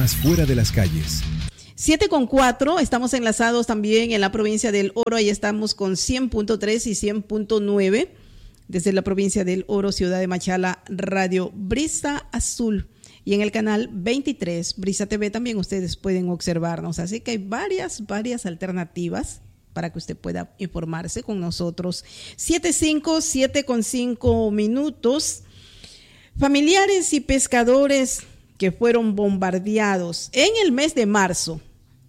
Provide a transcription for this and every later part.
más fuera de las calles. 7:04, estamos enlazados también en la provincia del Oro, ahí estamos con 100.3 y 100.9, desde la provincia del Oro, ciudad de Machala, Radio Brisa Azul, y en el canal 23, Brisa TV, también ustedes pueden observarnos, así que hay varias alternativas para que usted pueda informarse con nosotros. 7:05 minutos. Familiares y pescadores que fueron bombardeados en el mes de marzo,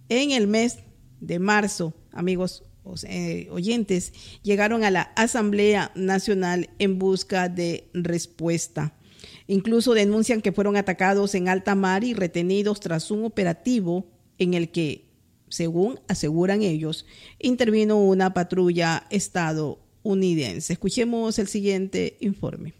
amigos oyentes, llegaron a la Asamblea Nacional en busca de respuesta. Incluso denuncian que fueron atacados en alta mar y retenidos tras un operativo en el que, según aseguran ellos, intervino una patrulla estadounidense. Escuchemos el siguiente informe.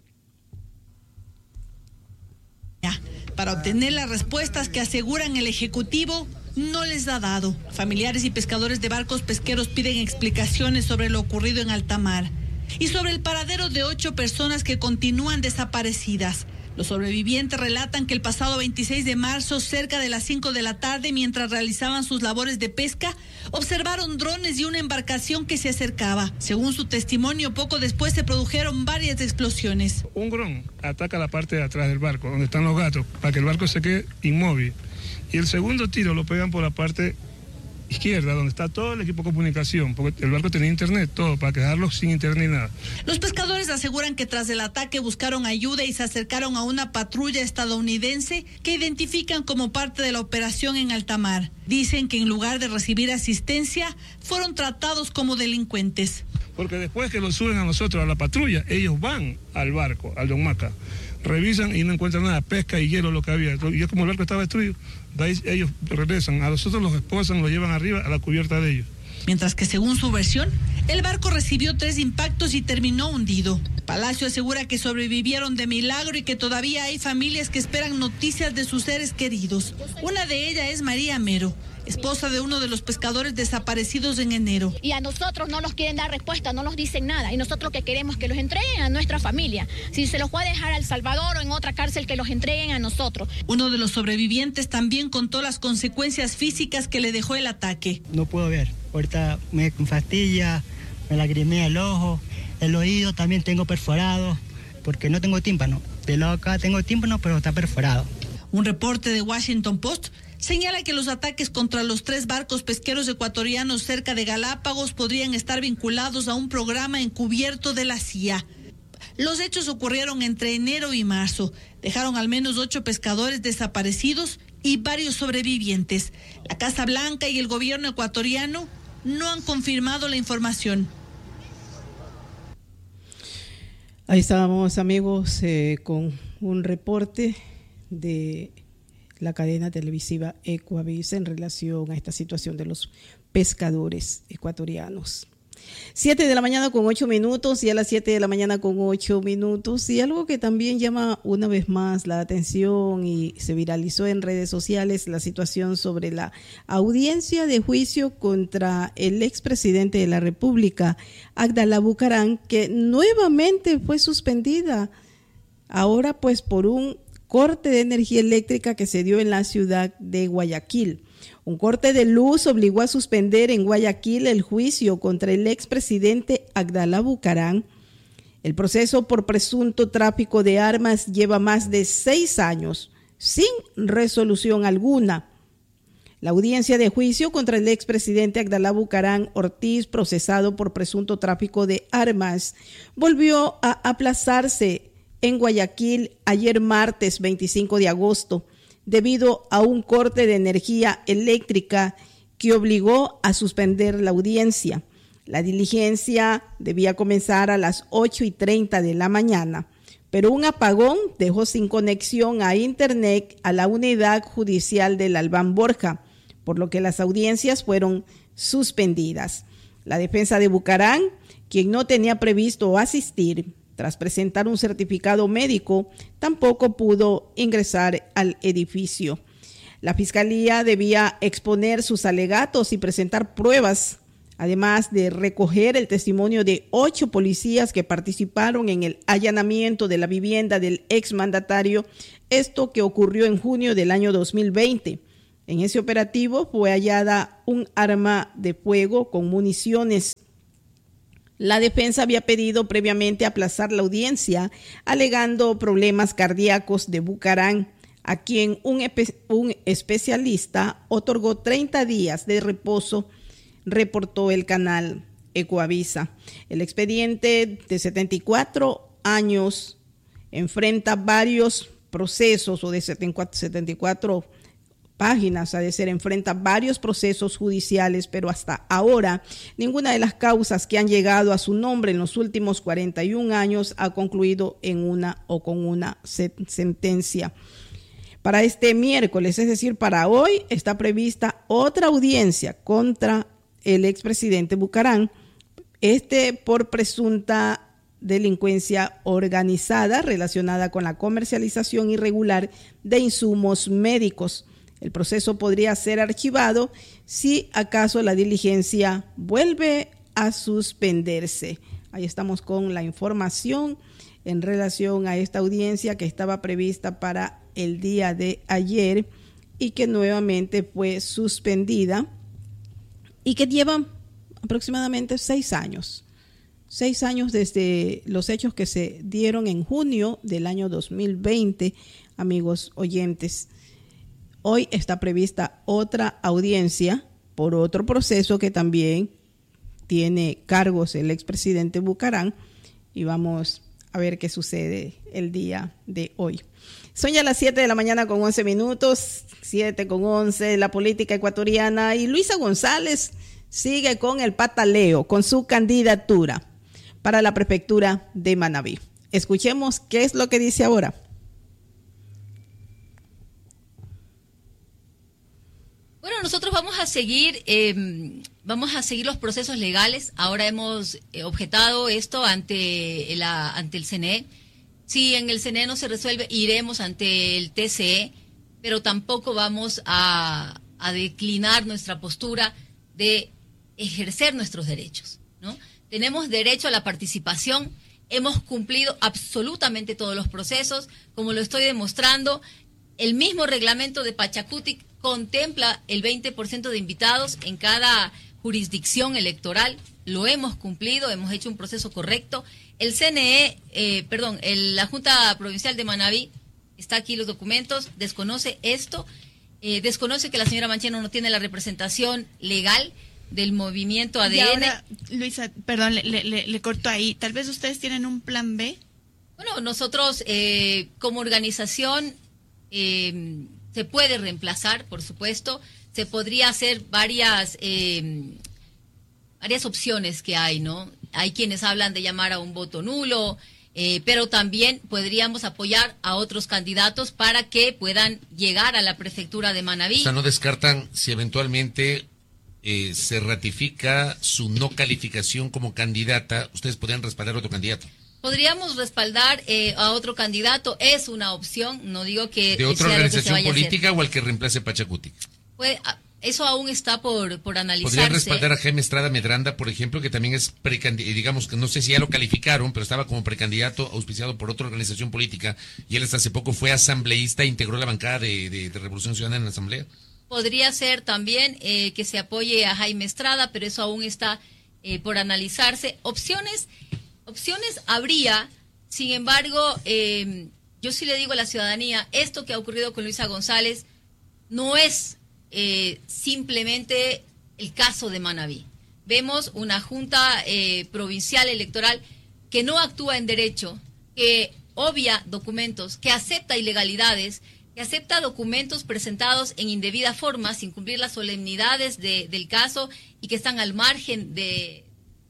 Para obtener las respuestas que aseguran el Ejecutivo no les ha dado. Familiares y pescadores de barcos pesqueros piden explicaciones sobre lo ocurrido en alta mar y sobre el paradero de 8 personas que continúan desaparecidas. Los sobrevivientes relatan que el pasado 26 de marzo, cerca de las 5 de la tarde, mientras realizaban sus labores de pesca, observaron drones y una embarcación que se acercaba. Según su testimonio, poco después se produjeron varias explosiones. Un dron ataca la parte de atrás del barco, donde están los gatos, para que el barco se quede inmóvil. Y el segundo tiro lo pegan por la parte izquierda, donde está todo el equipo de comunicación, porque el barco tenía internet, todo, para quedarlo sin internet ni nada. Los pescadores aseguran que tras el ataque buscaron ayuda y se acercaron a una patrulla estadounidense que identifican como parte de la operación en alta mar. Dicen que en lugar de recibir asistencia, fueron tratados como delincuentes. Porque después que lo suben a nosotros, a la patrulla, ellos van al barco, al Don Maca, revisan y no encuentran nada, pesca y hielo lo que había. Y es como el barco estaba destruido, de ahí ellos regresan, a nosotros los esposan, los llevan arriba a la cubierta de ellos. Mientras que según su versión, el barco recibió 3 impactos y terminó hundido. Palacio asegura que sobrevivieron de milagro y que todavía hay familias que esperan noticias de sus seres queridos. Una de ellas es María Mero, esposa de uno de los pescadores desaparecidos en enero. Y a nosotros no nos quieren dar respuesta, no nos dicen nada. Y nosotros lo que queremos es que los entreguen a nuestra familia. Si se los va a dejar a El Salvador o en otra cárcel, que los entreguen a nosotros. Uno de los sobrevivientes también contó las consecuencias físicas que le dejó el ataque. No puedo ver. Ahorita me fastilla, me lagrimea el ojo, el oído también tengo perforado, porque no tengo tímpano. De lado acá tengo tímpano, pero está perforado. Un reporte de Washington Post señala que los ataques contra los 3 barcos pesqueros ecuatorianos cerca de Galápagos podrían estar vinculados a un programa encubierto de la CIA. Los hechos ocurrieron entre enero y marzo. Dejaron al menos 8 pescadores desaparecidos y varios sobrevivientes. La Casa Blanca y el gobierno ecuatoriano no han confirmado la información. Ahí estábamos, amigos, con un reporte de la cadena televisiva Ecuavisa en relación a esta situación de los pescadores ecuatorianos. 7 de la mañana con 8 minutos y a las 7 de la mañana con 8 minutos. Y algo que también llama una vez más la atención y se viralizó en redes sociales, la situación sobre la audiencia de juicio contra el expresidente de la República, Abdalá Bucaram, que nuevamente fue suspendida, ahora pues por un corte de energía eléctrica que se dio en la ciudad de Guayaquil. Un corte de luz obligó a suspender en Guayaquil el juicio contra el expresidente Abdalá Bucaram. El proceso por presunto tráfico de armas lleva más de 6 años sin resolución alguna. La audiencia de juicio contra el expresidente Abdalá Bucaram Ortiz, procesado por presunto tráfico de armas, volvió a aplazarse en Guayaquil ayer martes 25 de agosto, debido a un corte de energía eléctrica que obligó a suspender la audiencia. La diligencia debía comenzar a las 8:30 de la mañana, pero un apagón dejó sin conexión a internet a la unidad judicial del Albán Borja, por lo que las audiencias fueron suspendidas. La defensa de Bucaram, quien no tenía previsto asistir, tras presentar un certificado médico, tampoco pudo ingresar al edificio. La fiscalía debía exponer sus alegatos y presentar pruebas, además de recoger el testimonio de 8 policías que participaron en el allanamiento de la vivienda del exmandatario, esto que ocurrió en junio del año 2020. En ese operativo fue hallada un arma de fuego con municiones. La defensa había pedido previamente aplazar la audiencia, alegando problemas cardíacos de Bucaram, a quien un especialista otorgó 30 días de reposo, reportó el canal Ecuavisa. El expediente de 74 años enfrenta varios procesos, o de 74 páginas, ha de ser, enfrenta varios procesos judiciales, pero hasta ahora ninguna de las causas que han llegado a su nombre en los últimos 41 años ha concluido en una o con una sentencia. Para este miércoles, es decir, para hoy, está prevista otra audiencia contra el expresidente Bucaram, por presunta delincuencia organizada relacionada con la comercialización irregular de insumos médicos. El proceso podría ser archivado si acaso la diligencia vuelve a suspenderse. Ahí estamos con la información en relación a esta audiencia que estaba prevista para el día de ayer y que nuevamente fue suspendida y que lleva aproximadamente 6 años. 6 años desde los hechos que se dieron en junio del año 2020, amigos oyentes. Hoy está prevista otra audiencia por otro proceso que también tiene cargos el expresidente Bucaram y vamos a ver qué sucede el día de hoy. Son ya las 7 de la mañana con 11 minutos, 7 con 11, la política ecuatoriana, y Luisa González sigue con el pataleo, con su candidatura para la prefectura de Manabí. Escuchemos qué es lo que dice ahora. Bueno, nosotros vamos a seguir los procesos legales. Ahora hemos objetado esto ante el CNE. Si en el CNE no se resuelve, iremos ante el TCE, pero tampoco vamos a declinar nuestra postura de ejercer nuestros derechos, ¿no? Tenemos derecho a la participación, hemos cumplido absolutamente todos los procesos, como lo estoy demostrando. El mismo reglamento de Pachacutic contempla el 20% de invitados en cada jurisdicción electoral. Lo hemos cumplido, hemos hecho un proceso correcto. El CNE, la Junta Provincial de Manabí, está aquí los documentos, desconoce esto, desconoce que la señora Mancheno no tiene la representación legal del movimiento ADN. Y ahora, Luisa, perdón, le corto ahí. Tal vez ustedes tienen un plan B. Bueno, nosotros como organización se puede reemplazar, por supuesto. Se podría hacer varias opciones que hay, ¿no? Hay quienes hablan de llamar a un voto nulo, pero también podríamos apoyar a otros candidatos para que puedan llegar a la prefectura de Manabí. O sea, no descartan si eventualmente se ratifica su no calificación como candidata, ustedes podrían respaldar a otro candidato. Podríamos respaldar a otro candidato, es una opción, no digo que ¿de otra organización política o al que reemplace Pachacutic? Pues eso aún está por analizarse. ¿Podrían respaldar a Jaime Estrada Medranda, por ejemplo, que también es digamos que no sé si ya lo calificaron, pero estaba como precandidato auspiciado por otra organización política y él hasta hace poco fue asambleísta e integró la bancada de Revolución Ciudadana en la Asamblea? Podría ser también que se apoye a Jaime Estrada, pero eso aún está por analizarse. Opciones habría, sin embargo, yo sí le digo a la ciudadanía, esto que ha ocurrido con Luisa González no es simplemente el caso de Manabí. Vemos una junta provincial electoral que no actúa en derecho, que obvia documentos, que acepta ilegalidades, que acepta documentos presentados en indebida forma, sin cumplir las solemnidades del caso y que están al margen de...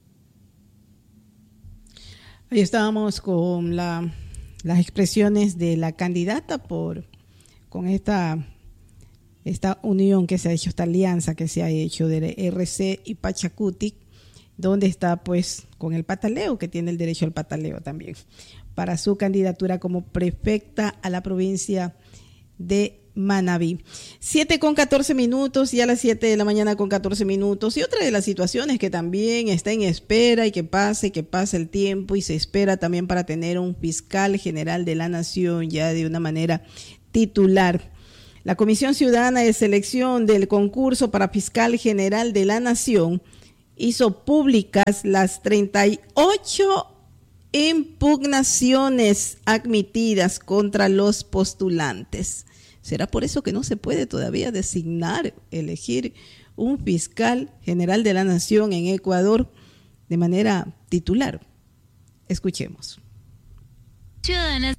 Ahí estábamos con las expresiones de la candidata con esta unión que se ha hecho, esta alianza que se ha hecho de RC y Pachacutic, donde está pues con el pataleo, que tiene el derecho al pataleo también, para su candidatura como prefecta a la provincia de Manabí. 7:14, ya a las 7 de la mañana con 14 minutos. Y otra de las situaciones que también está en espera y que pase el tiempo y se espera también para tener un fiscal general de la nación ya de una manera titular. La Comisión Ciudadana de Selección del concurso para Fiscal General de la Nación hizo públicas las 38 impugnaciones admitidas contra los postulantes. ¿Será por eso que no se puede todavía elegir un fiscal general de la Nación en Ecuador de manera titular? Escuchemos. Ciudadanas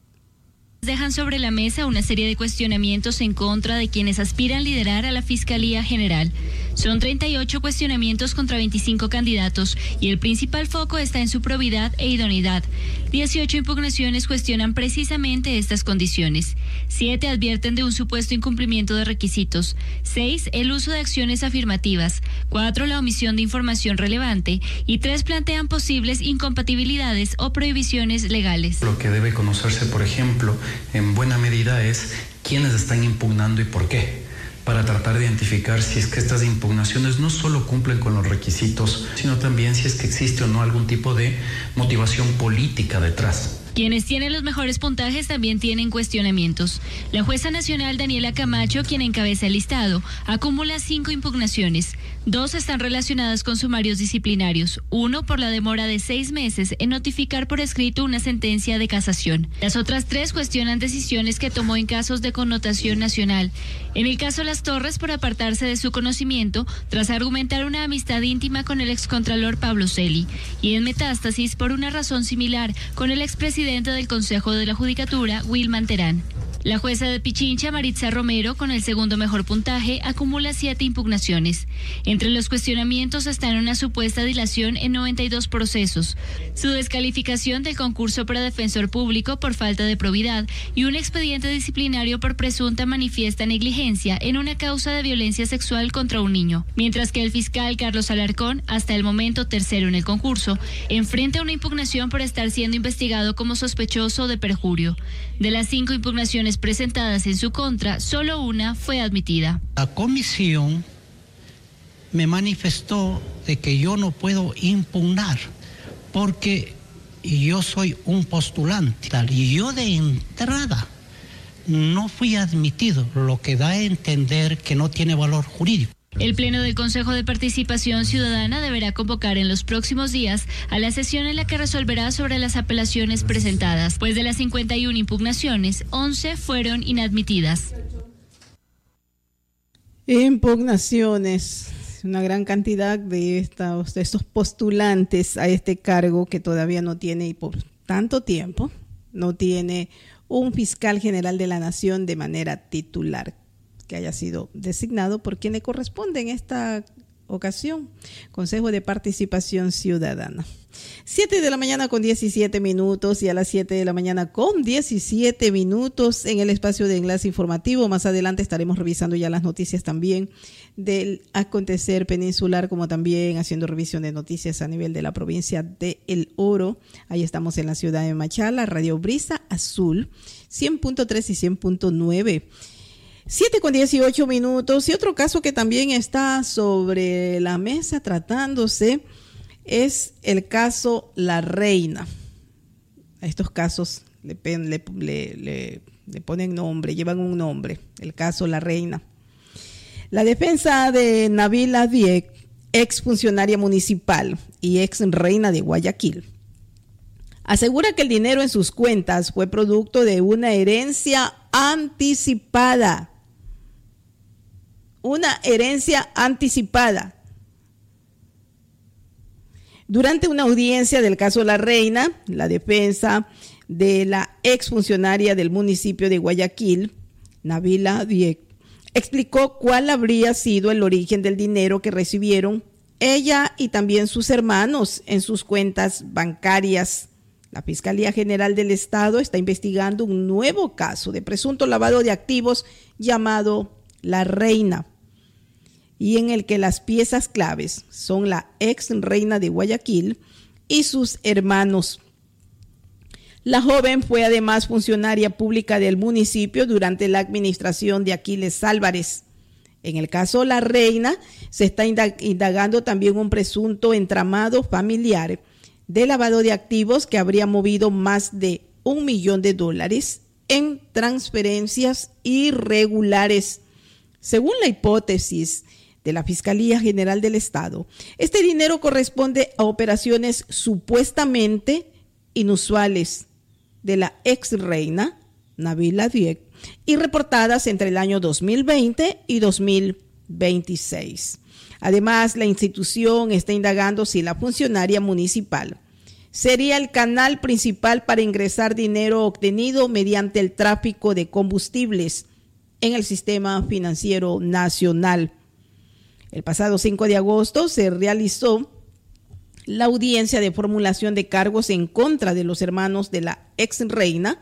dejan sobre la mesa una serie de cuestionamientos en contra de quienes aspiran a liderar a la Fiscalía General. Son 38 cuestionamientos contra 25 candidatos y el principal foco está en su probidad e idoneidad. 18 impugnaciones cuestionan precisamente estas condiciones. 7 advierten de un supuesto incumplimiento de requisitos. 6 el uso de acciones afirmativas. 4 la omisión de información relevante y 3 plantean posibles incompatibilidades o prohibiciones legales. Lo que debe conocerse, por ejemplo, en buena medida es quiénes están impugnando y por qué, para tratar de identificar si es que estas impugnaciones no solo cumplen con los requisitos, sino también si es que existe o no algún tipo de motivación política detrás. Quienes tienen los mejores puntajes también tienen cuestionamientos. La jueza nacional Daniela Camacho, quien encabeza el listado, acumula 5 impugnaciones. 2 están relacionadas con sumarios disciplinarios. 1 por la demora de 6 meses en notificar por escrito una sentencia de casación. Las otras 3 cuestionan decisiones que tomó en casos de connotación nacional. En el caso Las Torres, por apartarse de su conocimiento tras argumentar una amistad íntima con el excontralor Pablo Celi. Y en Metástasis, por una razón similar con el expresidente del Consejo de la Judicatura, Wilman Terán. La jueza de Pichincha, Maritza Romero, con el segundo mejor puntaje, acumula 7 impugnaciones. Entre los cuestionamientos están una supuesta dilación en 92 procesos, su descalificación del concurso para defensor público por falta de probidad y un expediente disciplinario por presunta manifiesta negligencia en una causa de violencia sexual contra un niño. Mientras que el fiscal Carlos Alarcón, hasta el momento tercero en el concurso, enfrenta una impugnación por estar siendo investigado como sospechoso de perjurio. De las 5 impugnaciones presentadas en su contra, solo una fue admitida. La comisión me manifestó de que yo no puedo impugnar porque yo soy un postulante y yo de entrada no fui admitido, lo que da a entender que no tiene valor jurídico. El Pleno del Consejo de Participación Ciudadana deberá convocar en los próximos días a la sesión en la que resolverá sobre las apelaciones presentadas, pues de las 51 impugnaciones, 11 fueron inadmitidas. Impugnaciones, una gran cantidad de estos postulantes a este cargo que todavía no tiene, y por tanto tiempo, no tiene un fiscal general de la Nación de manera titular, que haya sido designado por quien le corresponde en esta ocasión, Consejo de Participación Ciudadana. 7 de la mañana con 17 minutos y a las 7 de la mañana con 17 minutos en el espacio de enlace informativo. Más adelante estaremos revisando ya las noticias también del acontecer peninsular, como también haciendo revisión de noticias a nivel de la provincia de El Oro. Ahí estamos en la ciudad de Machala, Radio Brisa Azul, 100.3 y 100.9. 7 con 18 minutos y otro caso que también está sobre la mesa tratándose es el caso La Reina. A estos casos le ponen nombre, llevan un nombre, el caso La Reina. La defensa de Nabila Dieck, ex funcionaria municipal y ex reina de Guayaquil, asegura que el dinero en sus cuentas fue producto de una herencia anticipada. Una herencia anticipada. Durante una audiencia del caso La Reina, la defensa de la exfuncionaria del municipio de Guayaquil, Nabila Dieck, explicó cuál habría sido el origen del dinero que recibieron ella y también sus hermanos en sus cuentas bancarias. La Fiscalía General del Estado está investigando un nuevo caso de presunto lavado de activos llamado La Reina, y en el que las piezas claves son la ex reina de Guayaquil y sus hermanos. La joven fue además funcionaria pública del municipio durante la administración de Aquiles Álvarez. En el caso La Reina se está indagando también un presunto entramado familiar de lavado de activos que habría movido más de $1 millón en transferencias irregulares. Según la hipótesis de la Fiscalía General del Estado, este dinero corresponde a operaciones supuestamente inusuales de la ex reina Nabila Diek y reportadas entre el año 2020 y 2026. Además, la institución está indagando si la funcionaria municipal sería el canal principal para ingresar dinero obtenido mediante el tráfico de combustibles en el sistema financiero nacional. El pasado 5 de agosto se realizó la audiencia de formulación de cargos en contra de los hermanos de la ex reina,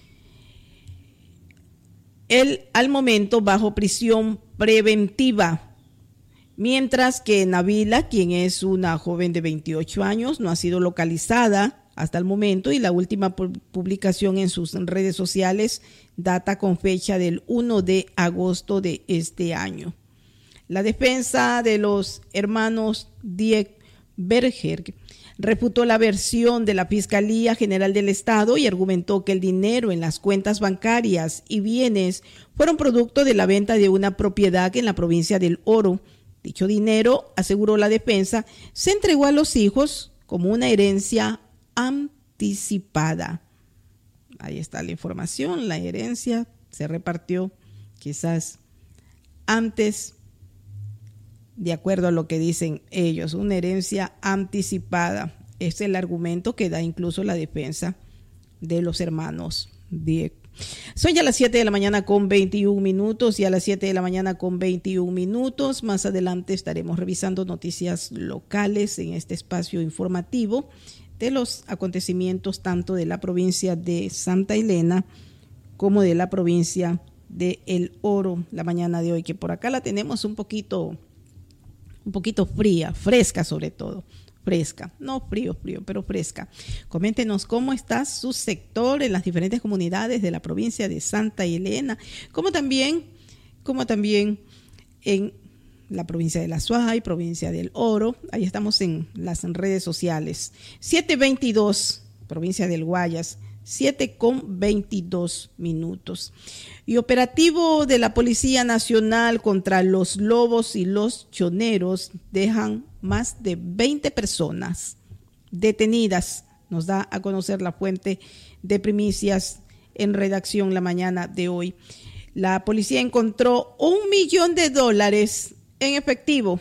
él al momento bajo prisión preventiva, mientras que Nabila, quien es una joven de 28 años, no ha sido localizada hasta el momento y la última publicación en sus redes sociales data con fecha del 1 de agosto de este año. La defensa de los hermanos Diek Berger refutó la versión de la Fiscalía General del Estado y argumentó que el dinero en las cuentas bancarias y bienes fueron producto de la venta de una propiedad en la provincia del Oro. Dicho dinero, aseguró la defensa, se entregó a los hijos como una herencia anticipada. Ahí está la información, la herencia se repartió quizás antes, de acuerdo a lo que dicen ellos, una herencia anticipada. Es el argumento que da incluso la defensa de los hermanos Diek. Son ya las 7 de la mañana con 21 minutos y a las 7 de la mañana con 21 minutos. Más adelante estaremos revisando noticias locales en este espacio informativo de los acontecimientos tanto de la provincia de Santa Elena como de la provincia de El Oro la mañana de hoy, que por acá la tenemos un poquito fría, fresca sobre todo. Fresca, no frío, pero fresca. Coméntenos cómo está su sector en las diferentes comunidades de la provincia de Santa Elena, como también en la provincia de La Suay, provincia del Oro. Ahí estamos en las redes sociales. 7:22, provincia del Guayas, 7:22 minutos. Y operativo de la Policía Nacional contra los lobos y los choneros dejan más de 20 personas detenidas. Nos da a conocer la fuente de primicias en redacción la mañana de hoy. La policía encontró $1 millón en efectivo.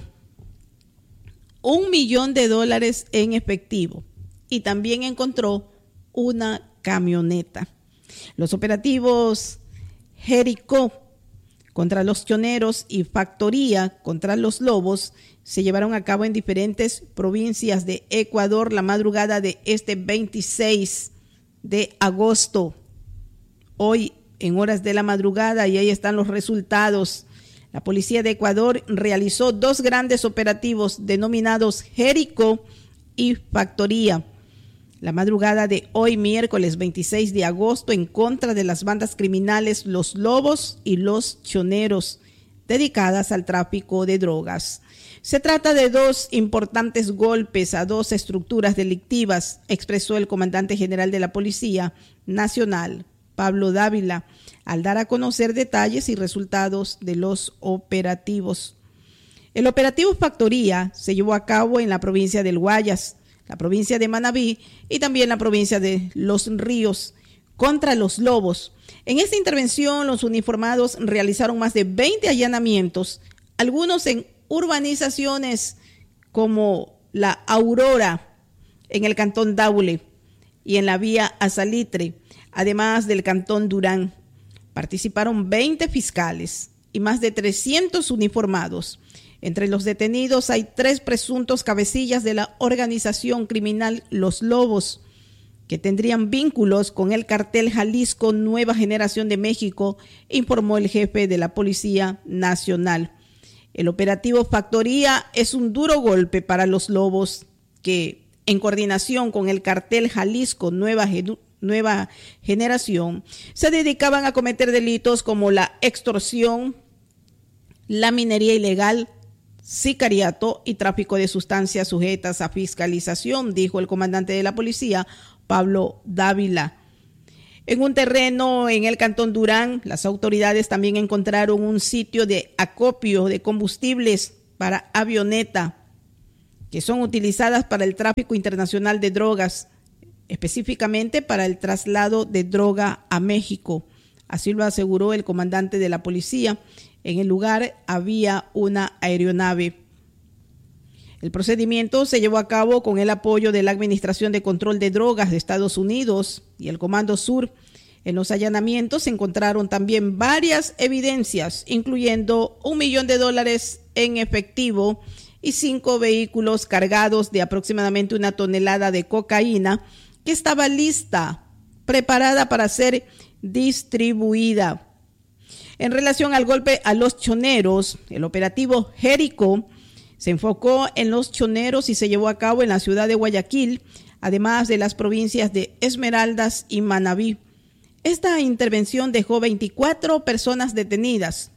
$1 millón en efectivo. Y también encontró una camioneta. Los operativos Jericó contra los choneros y Factoría contra los lobos se llevaron a cabo en diferentes provincias de Ecuador la madrugada de este 26 de agosto. Hoy en horas de la madrugada, y ahí están los resultados. La policía de Ecuador realizó 2 grandes operativos denominados Jericó y Factoría la madrugada de hoy, miércoles 26 de agosto, en contra de las bandas criminales Los Lobos y Los Choneros, dedicadas al tráfico de drogas. Se trata de 2 importantes golpes a 2 estructuras delictivas, expresó el comandante general de la Policía Nacional, Pablo Dávila, al dar a conocer detalles y resultados de los operativos. El operativo Factoría se llevó a cabo en la provincia del Guayas, la provincia de Manabí y también la provincia de Los Ríos, contra los lobos. En esta intervención, los uniformados realizaron más de 20 allanamientos, algunos en urbanizaciones como La Aurora, en el cantón Daule, y en la vía a Salitre, además del cantón Durán. Participaron 20 fiscales y más de 300 uniformados. Entre los detenidos hay 3 presuntos cabecillas de la organización criminal Los Lobos, que tendrían vínculos con el cartel Jalisco Nueva Generación de México, informó el jefe de la Policía Nacional. El operativo Factoría es un duro golpe para los lobos que, en coordinación con el cartel Jalisco Nueva Generación, se dedicaban a cometer delitos como la extorsión, la minería ilegal, sicariato y tráfico de sustancias sujetas a fiscalización, dijo el comandante de la policía, Pablo Dávila. En un terreno en el Cantón Durán, las autoridades también encontraron un sitio de acopio de combustibles para avioneta que son utilizadas para el tráfico internacional de drogas, específicamente para el traslado de droga a México. Así lo aseguró el comandante de la policía. En el lugar había una aeronave. El procedimiento se llevó a cabo con el apoyo de la Administración de Control de Drogas de Estados Unidos y el Comando Sur. En los allanamientos se encontraron también varias evidencias, incluyendo $1 millón en efectivo y 5 vehículos cargados de aproximadamente 1 tonelada de cocaína que estaba lista, preparada para ser distribuida. En relación al golpe a los choneros, el operativo Jericó se enfocó en los choneros y se llevó a cabo en la ciudad de Guayaquil, además de las provincias de Esmeraldas y Manabí. Esta intervención dejó 24 personas detenidas,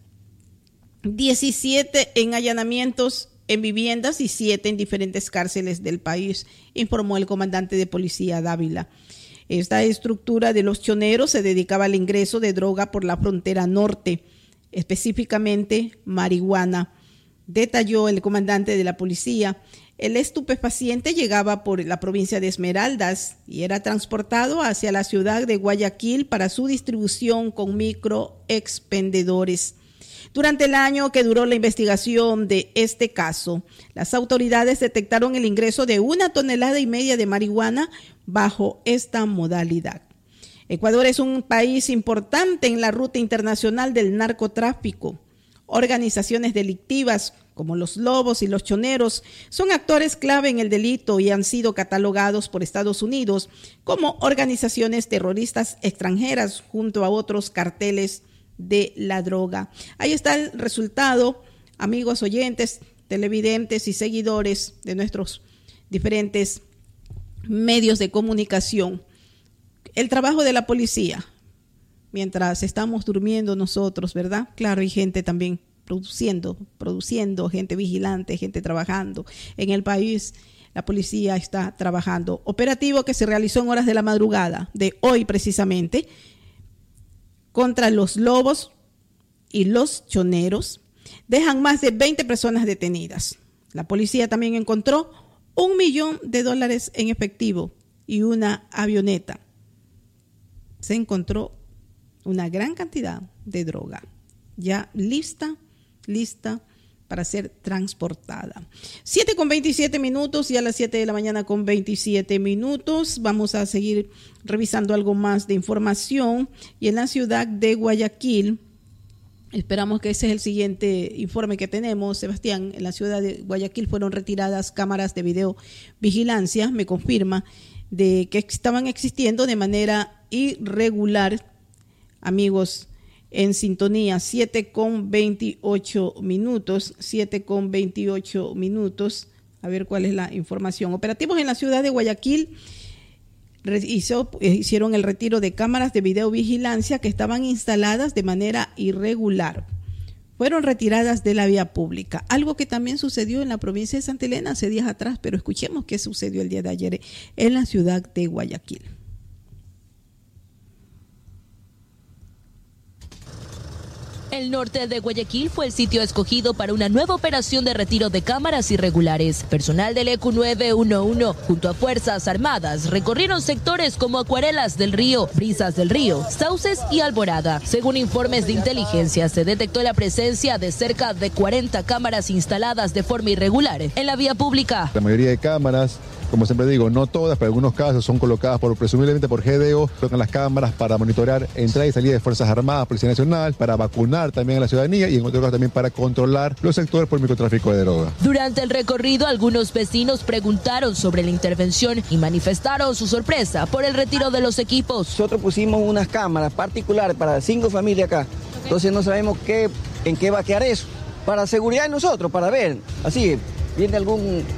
17 en allanamientos en viviendas y 7 en diferentes cárceles del país, informó el comandante de policía Dávila. Esta estructura de los choneros se dedicaba al ingreso de droga por la frontera norte, específicamente marihuana. Detalló el comandante de la policía. El estupefaciente llegaba por la provincia de Esmeraldas y era transportado hacia la ciudad de Guayaquil para su distribución con microexpendedores. Durante el año que duró la investigación de este caso, las autoridades detectaron el ingreso de 1,5 toneladas de marihuana bajo esta modalidad. Ecuador es un país importante en la ruta internacional del narcotráfico. Organizaciones delictivas como los lobos y los choneros son actores clave en el delito y han sido catalogados por Estados Unidos como organizaciones terroristas extranjeras junto a otros carteles de la droga. Ahí está el resultado, amigos oyentes, televidentes y seguidores de nuestros diferentes medios de comunicación. El trabajo de la policía, mientras estamos durmiendo nosotros, ¿verdad? Claro, hay gente también produciendo, gente vigilante, gente trabajando. En el país, la policía está trabajando. Operativo que se realizó en horas de la madrugada de hoy precisamente, contra los lobos y los choneros, dejan más de 20 personas detenidas. La policía también encontró $1 millón en efectivo y una avioneta. Se encontró una gran cantidad de droga ya lista para ser transportada. 7:27, y a las 7 de la mañana con 27 minutos. Vamos a seguir revisando algo más de información. Y en la ciudad de Guayaquil, esperamos que ese es el siguiente informe que tenemos, Sebastián. En la ciudad de Guayaquil fueron retiradas cámaras de videovigilancia, me confirma, de que estaban existiendo de manera irregular, amigos, en sintonía. 7:28 minutos. A ver cuál es la información. Operativos en la ciudad de Guayaquil hicieron el retiro de cámaras de videovigilancia que estaban instaladas de manera irregular. Fueron retiradas de la vía pública, algo que también sucedió en la provincia de Santa Elena hace días atrás, pero escuchemos qué sucedió el día de ayer en la ciudad de Guayaquil. El norte de Guayaquil fue el sitio escogido para una nueva operación de retiro de cámaras irregulares. Personal del EQ 911 junto a Fuerzas Armadas recorrieron sectores como Acuarelas del Río, Brisas del Río, Sauces y Alborada. Según informes de inteligencia, se detectó la presencia de cerca de 40 cámaras instaladas de forma irregular en la vía pública. La mayoría de cámaras, como siempre digo, no todas, pero en algunos casos son colocadas presumiblemente por GDO, tocan las cámaras para monitorear entrada y salida de Fuerzas Armadas, Policía Nacional, para vacunar también a la ciudadanía y en otros casos también para controlar los sectores por microtráfico de droga. Durante el recorrido, algunos vecinos preguntaron sobre la intervención y manifestaron su sorpresa por el retiro de los equipos. Nosotros pusimos unas cámaras particulares para 5 familias acá, entonces no sabemos en qué va a quedar eso. Para seguridad de nosotros, para ver, así, viene algún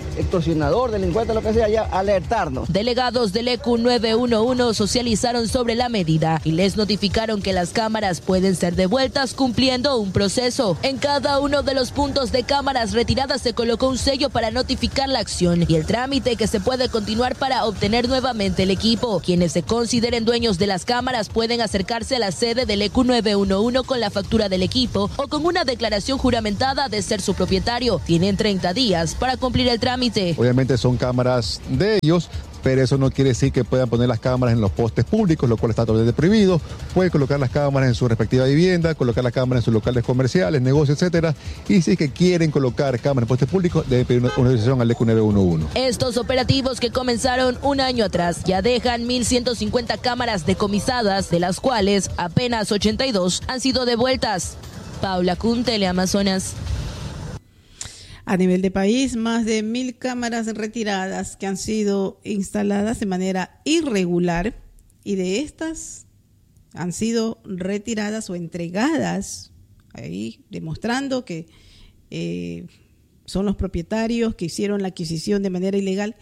extorsionador, delincuente, lo que sea, ya alertarnos. Delegados del ECU 911 socializaron sobre la medida y les notificaron que las cámaras pueden ser devueltas cumpliendo un proceso. En cada uno de los puntos de cámaras retiradas se colocó un sello para notificar la acción y el trámite que se puede continuar para obtener nuevamente el equipo. Quienes se consideren dueños de las cámaras pueden acercarse a la sede del ECU 911 con la factura del equipo o con una declaración juramentada de ser su propietario. Tienen 30 días para cumplir el trámite. Obviamente son cámaras de ellos, pero eso no quiere decir que puedan poner las cámaras en los postes públicos, lo cual está totalmente prohibido. Pueden colocar las cámaras en su respectiva vivienda, colocar las cámaras en sus locales comerciales, negocios, etcétera. Y si es que quieren colocar cámaras en postes públicos, deben pedir una autorización al ECU 911. Estos operativos que comenzaron un año atrás ya dejan 1.150 cámaras decomisadas, de las cuales apenas 82 han sido devueltas. Paula Kun, Teleamazonas. A nivel de país, más de 1.000 cámaras retiradas que han sido instaladas de manera irregular, y de estas han sido retiradas o entregadas, ahí demostrando que son los propietarios que hicieron la adquisición de manera ilegal,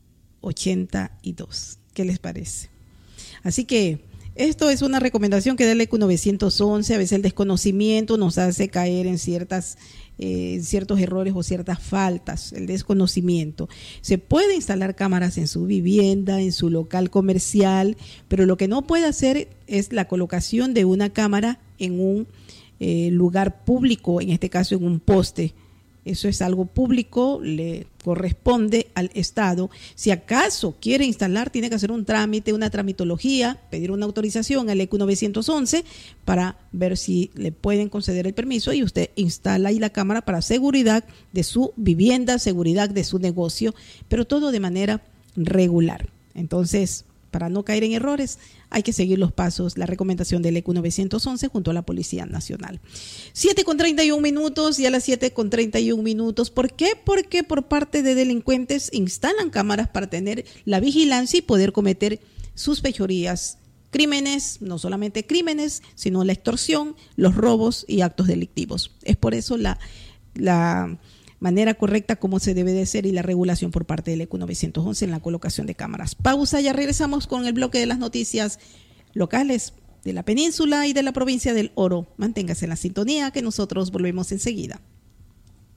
82. ¿Qué les parece? Así que esto es una recomendación que da el ECU 911. A veces el desconocimiento nos hace caer en ciertos errores o ciertas faltas, el desconocimiento. Se puede instalar cámaras en su vivienda, en su local comercial, pero lo que no puede hacer es la colocación de una cámara en un lugar público, en este caso en un poste. Eso es algo público, le corresponde al Estado. Si acaso quiere instalar, tiene que hacer un trámite, una tramitología, pedir una autorización al ECU 911 para ver si le pueden conceder el permiso, y usted instala ahí la cámara para seguridad de su vivienda, seguridad de su negocio, pero todo de manera regular. Entonces, para no caer en errores, hay que seguir los pasos, la recomendación del ECU 911 junto a la Policía Nacional. 7:31 y a las 7:31. ¿Por qué? Porque por parte de delincuentes instalan cámaras para tener la vigilancia y poder cometer sus fechorías, crímenes, no solamente crímenes, sino la extorsión, los robos y actos delictivos. Es por eso la manera correcta como se debe de hacer y la regulación por parte del ECU 911 en la colocación de cámaras. Pausa, ya regresamos con el bloque de las noticias locales de la península y de la provincia del Oro. Manténgase en la sintonía que nosotros volvemos enseguida.